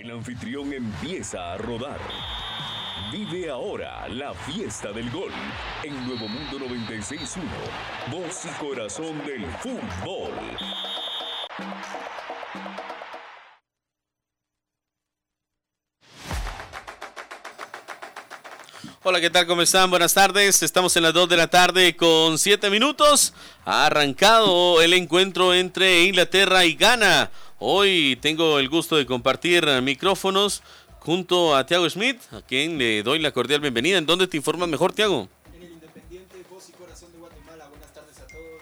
El anfitrión empieza a rodar. Vive ahora la fiesta del gol en Nuevo Mundo 96.1, voz y corazón del fútbol. Hola, ¿qué tal? ¿Cómo están? Buenas tardes. Estamos en las 2 de la tarde con 7 minutos. Ha arrancado el encuentro entre Inglaterra y Ghana. Hoy tengo el gusto de compartir micrófonos junto a Thiago Schmidt, a quien le doy la cordial bienvenida. ¿En dónde te informas mejor, Thiago? En el Independiente, voz y corazón de Guatemala. Buenas tardes a todos.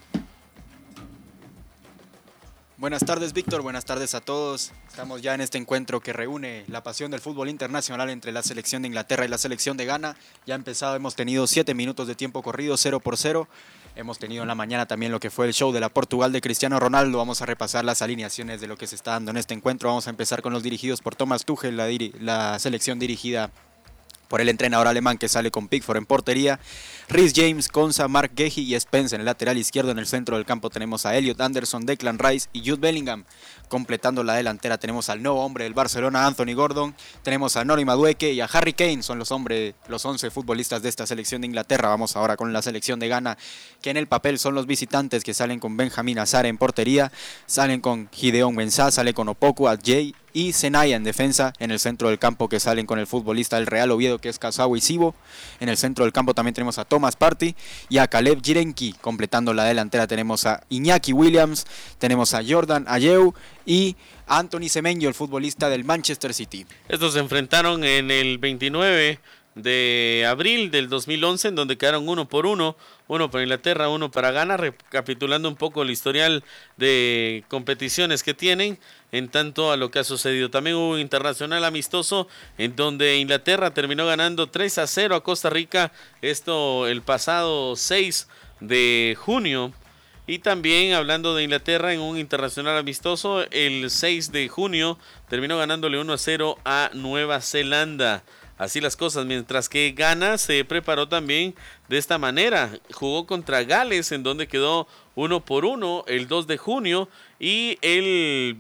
Buenas tardes, Víctor. Buenas tardes a todos. Estamos ya en este encuentro que reúne la pasión del fútbol internacional entre la selección de Inglaterra y la selección de Ghana. Ya ha empezado, hemos tenido 7 minutos de tiempo corrido, 0-0. Hemos tenido en la mañana también lo que fue el show de la Portugal de Cristiano Ronaldo. Vamos a repasar las alineaciones de lo que se está dando en este encuentro. Vamos a empezar con los dirigidos por Thomas Tuchel, la selección dirigida por el entrenador alemán, que sale con Pickford en portería, Reece James, Konsa, Mark Guehi y Spence en el lateral izquierdo. En el centro del campo tenemos a Elliot Anderson, Declan Rice y Jude Bellingham. Completando la delantera tenemos al nuevo hombre del Barcelona, Anthony Gordon, tenemos a Noni Madueke y a Harry Kane. Son los 11 futbolistas de esta selección de Inglaterra. Vamos ahora con la selección de Ghana, que en el papel son los visitantes, que salen con Benjamin Azar en portería, salen con Gideon Mensah, sale con Opoku Adjei y Senaya en defensa. En el centro del campo, que salen con el futbolista del Real Oviedo, que es Kazawa Isibo. En el centro del campo también tenemos a Thomas Partey y a Caleb Jirenki. Completando la delantera tenemos a Iñaki Williams, tenemos a Jordan Ayew y Anthony Semenyo, el futbolista del Manchester City. Estos se enfrentaron en el 29 de abril del 2011, en donde quedaron 1-1, uno para Inglaterra, uno para Ghana. Recapitulando un poco el historial de competiciones que tienen en tanto a lo que ha sucedido. También hubo un internacional amistoso en donde Inglaterra terminó ganando 3-0 a Costa Rica, esto el pasado 6 de junio. Y también, hablando de Inglaterra, en un internacional amistoso, el 6 de junio terminó ganándole 1-0 a Nueva Zelanda. Así las cosas, mientras que Ghana se preparó también de esta manera. Jugó contra Gales, en donde quedó 1-1 el 2 de junio. Y el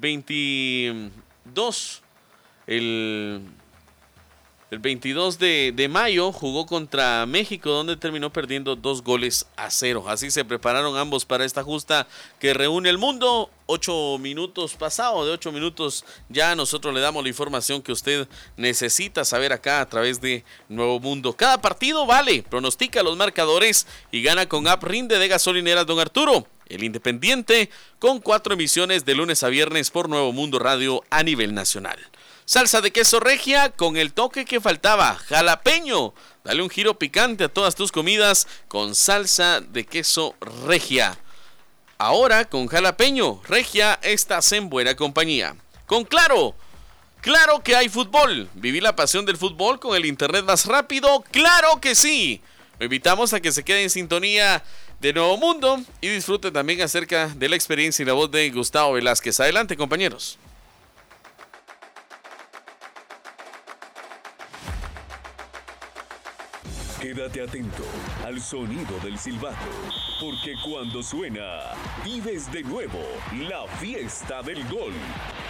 22, el 22 de mayo jugó contra México, donde terminó perdiendo 2-0. Así se prepararon ambos para esta justa que reúne el mundo. 8 minutos pasado, de 8 minutos ya nosotros le damos la información que usted necesita saber acá a través de Nuevo Mundo. Cada partido vale, pronostica los marcadores y gana con app Rinde de Gasolineras Don Arturo. El Independiente, con 4 emisiones de lunes a viernes por Nuevo Mundo Radio a nivel nacional. Salsa de queso regia con el toque que faltaba, jalapeño. Dale un giro picante a todas tus comidas con salsa de queso regia. Ahora con jalapeño regia estás en buena compañía. Con Claro, claro que hay fútbol. Viví la pasión del fútbol con el internet más rápido, claro que sí. Lo invitamos a que se quede en sintonía de Nuevo Mundo y disfrute también acerca de la experiencia y la voz de Gustavo Velázquez. Adelante, compañeros. Quédate atento al sonido del silbato, porque cuando suena, vives de nuevo la fiesta del gol.